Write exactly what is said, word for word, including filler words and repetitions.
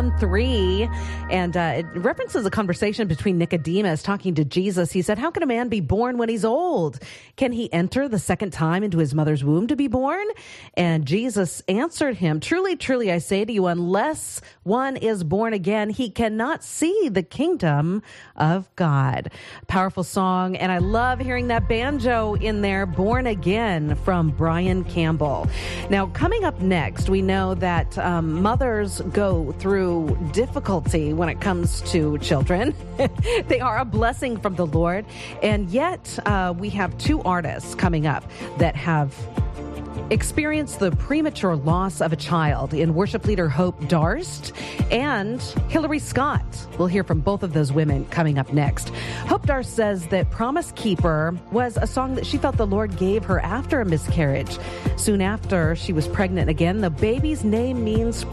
John three, and uh, it references a conversation between Nicodemus talking to Jesus. He said, how can a man be born when he's old? Can he enter the second time into his mother's womb to be born? And Jesus answered him, truly, truly, I say to you, unless one is born again, he cannot see the kingdom of God. Powerful song, and I love hearing that banjo in there, Born Again, from Brian Campbell. Now, coming up next, we know that um, mothers go through difficulty when it comes to children. They are a blessing from the Lord, and yet uh, we have two artists coming up that have experienced the premature loss of a child in worship leader Hope Darst and Hillary Scott. We'll hear from both of those women coming up next. Hope Darst says that Promise Keeper was a song that she felt the Lord gave her after a miscarriage. Soon after she was pregnant again, the baby's name means